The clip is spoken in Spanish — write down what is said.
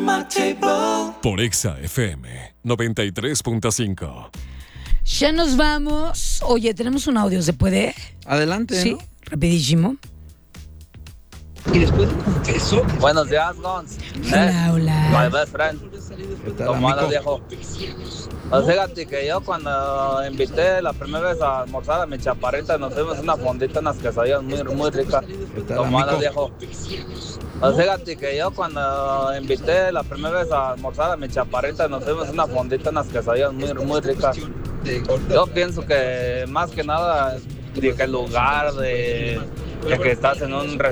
Por Exa FM 93.5. Ya nos vamos. Oye, tenemos un audio, ¿se puede? Adelante. Sí, ¿no? rapidísimo. Y después confesó. Buenos días, Gons. Hola. My best friend. ¿Qué tal, ¿Cómo andas, amigo? viejo? Pues fíjate que yo cuando invité la primera vez a almorzar a mi chaparrita, nos fuimos una fondita, unas quesadillas muy ricas. ¿Qué tal, ¿Cómo andas, amigo? viejo? Pues fíjate que yo cuando invité la primera vez a almorzar a mi chaparrita, nos fuimos una fondita, unas quesadillas muy ricas. Yo pienso que más que nada de que el lugar, de que estás en un